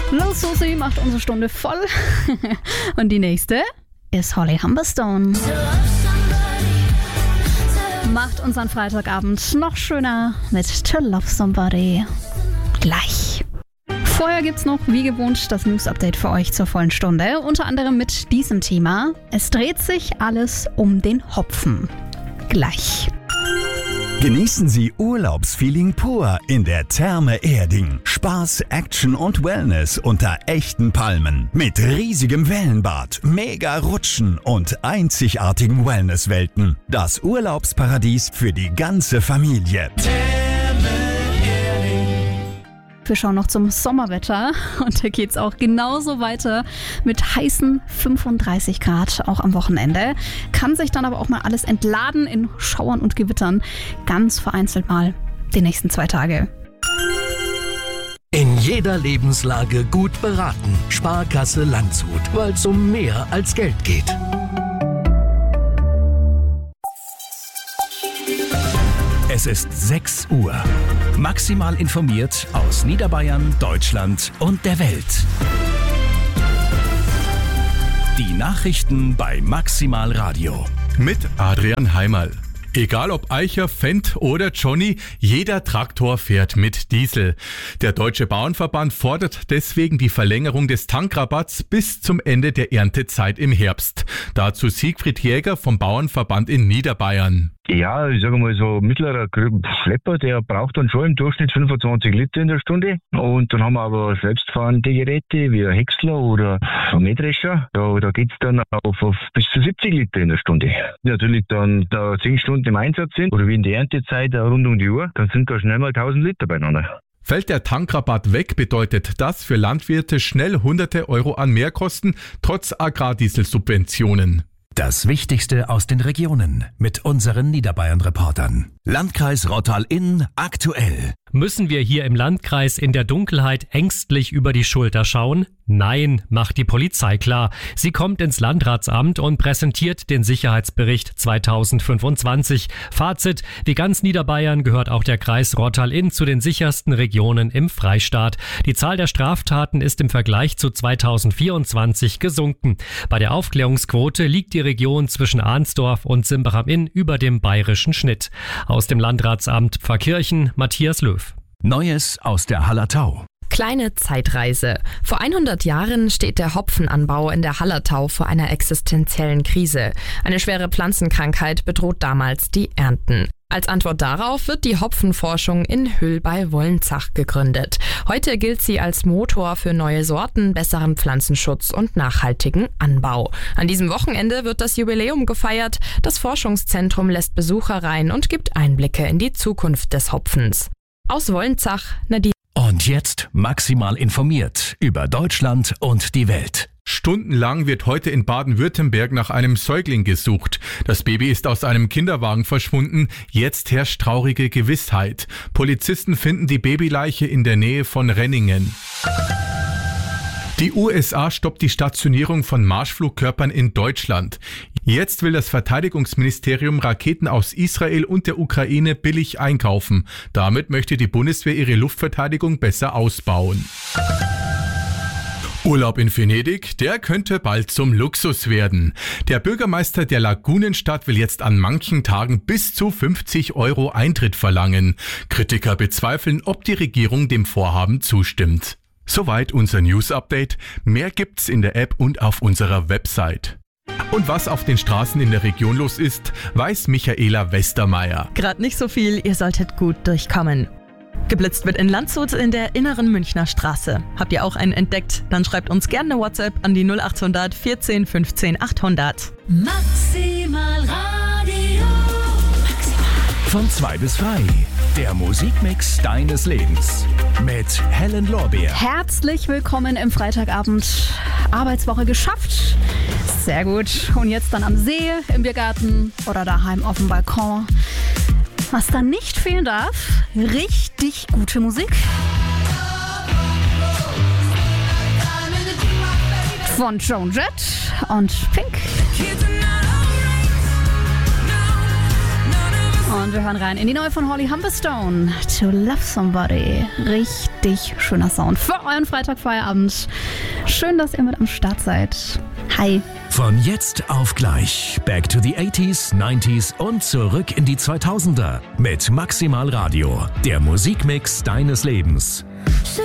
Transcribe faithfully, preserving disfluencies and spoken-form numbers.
Lil Susi macht unsere Stunde voll. Und die nächste ist Holly Humberstone. Macht unseren Freitagabend noch schöner mit To Love Somebody. Gleich. Vorher gibt's noch, wie gewohnt, das News-Update für euch zur vollen Stunde. Unter anderem mit diesem Thema. Es dreht sich alles um den Hopfen. Gleich. Genießen Sie Urlaubsfeeling pur in der Therme Erding. Spaß, Action und Wellness unter echten Palmen. Mit riesigem Wellenbad, mega Rutschen und einzigartigen Wellnesswelten. Das Urlaubsparadies für die ganze Familie. Wir schauen noch zum Sommerwetter und da geht's auch genauso weiter mit heißen fünfunddreißig Grad, auch am Wochenende. Kann sich dann aber auch mal alles entladen in Schauern und Gewittern, ganz vereinzelt mal die nächsten zwei Tage. In jeder Lebenslage gut beraten. Sparkasse Landshut, weil es um mehr als Geld geht. Es ist sechs Uhr. Maximal informiert aus Niederbayern, Deutschland und der Welt. Die Nachrichten bei Maximal Radio. Mit Adrian Heimerl. Egal ob Eicher, Fendt oder Johnny, jeder Traktor fährt mit Diesel. Der Deutsche Bauernverband fordert deswegen die Verlängerung des Tankrabatts bis zum Ende der Erntezeit im Herbst. Dazu Siegfried Jäger vom Bauernverband in Niederbayern. Ja, ich sage mal so, mittlerer Schlepper, der braucht dann schon im Durchschnitt fünfundzwanzig Liter in der Stunde. Und dann haben wir aber selbstfahrende Geräte wie ein Häcksler oder ein Mähdrescher. Da, da geht's dann auf, auf bis zu siebzig Liter in der Stunde. Natürlich dann da zehn Stunden im Einsatz sind oder wie in der Erntezeit rund um die Uhr, dann sind da schnell mal tausend Liter beieinander. Fällt der Tankrabatt weg, bedeutet das für Landwirte schnell hunderte Euro an Mehrkosten, trotz Agrardieselsubventionen. Das Wichtigste aus den Regionen mit unseren Niederbayern-Reportern. Landkreis Rottal-Inn aktuell. Müssen wir hier im Landkreis in der Dunkelheit ängstlich über die Schulter schauen? Nein, macht die Polizei klar. Sie kommt ins Landratsamt und präsentiert den Sicherheitsbericht zweitausendfünfundzwanzig. Fazit: Wie ganz Niederbayern gehört auch der Kreis Rottal-Inn zu den sichersten Regionen im Freistaat. Die Zahl der Straftaten ist im Vergleich zu zweitausendvierundzwanzig gesunken. Bei der Aufklärungsquote liegt die Region zwischen Arnsdorf und Simbach am Inn über dem bayerischen Schnitt. Aus dem Landratsamt Pfarrkirchen, Matthias Löw. Neues aus der Hallertau. Kleine Zeitreise. Vor hundert Jahren steht der Hopfenanbau in der Hallertau vor einer existenziellen Krise. Eine schwere Pflanzenkrankheit bedroht damals die Ernten. Als Antwort darauf wird die Hopfenforschung in Hüll bei Wolnzach gegründet. Heute gilt sie als Motor für neue Sorten, besseren Pflanzenschutz und nachhaltigen Anbau. An diesem Wochenende wird das Jubiläum gefeiert. Das Forschungszentrum lässt Besucher rein und gibt Einblicke in die Zukunft des Hopfens. Aus Wolnzach, Nadine. Und jetzt maximal informiert über Deutschland und die Welt. Stundenlang wird heute in Baden-Württemberg nach einem Säugling gesucht. Das Baby ist aus einem Kinderwagen verschwunden. Jetzt herrscht traurige Gewissheit. Polizisten finden die Babyleiche in der Nähe von Renningen. Die U S A stoppt die Stationierung von Marschflugkörpern in Deutschland. Jetzt will das Verteidigungsministerium Raketen aus Israel und der Ukraine billig einkaufen. Damit möchte die Bundeswehr ihre Luftverteidigung besser ausbauen. Urlaub in Venedig, der könnte bald zum Luxus werden. Der Bürgermeister der Lagunenstadt will jetzt an manchen Tagen bis zu fünfzig Euro Eintritt verlangen. Kritiker bezweifeln, ob die Regierung dem Vorhaben zustimmt. Soweit unser News-Update. Mehr gibt's in der App und auf unserer Website. Und was auf den Straßen in der Region los ist, weiß Michaela Westermeier. Gerade nicht so viel, ihr solltet gut durchkommen. Geblitzt wird in Landshut in der inneren Münchner Straße. Habt ihr auch einen entdeckt? Dann schreibt uns gerne eine WhatsApp an die null achthundert vierzehn fünfzehn achthundert. Maximal Radio. Von zwei bis drei. Der Musikmix deines Lebens. Mit Helen Lorbeer. Herzlich willkommen im Freitagabend. Arbeitswoche geschafft. Sehr gut. Und jetzt dann am See, im Biergarten oder daheim auf dem Balkon. Was da nicht fehlen darf, richtig gute Musik. Von Joan Jett und Pink. Und wir hören rein in die neue von Holly Humberstone, To Love Somebody. Richtig schöner Sound für euren Freitagfeierabend. Schön, dass ihr mit am Start seid. Hi. Von jetzt auf gleich. Back to the eighties, nineties und zurück in die zweitausender. Mit Maximal Radio, der Musikmix deines Lebens.